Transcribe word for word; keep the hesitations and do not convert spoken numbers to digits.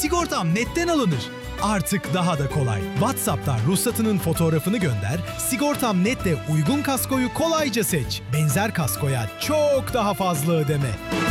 Sigortam netten alınır. Artık daha da kolay. WhatsApp'tan ruhsatının fotoğrafını gönder, Sigortam Net'le uygun kaskoyu kolayca seç. Benzer kaskoya çok daha fazla ödeme.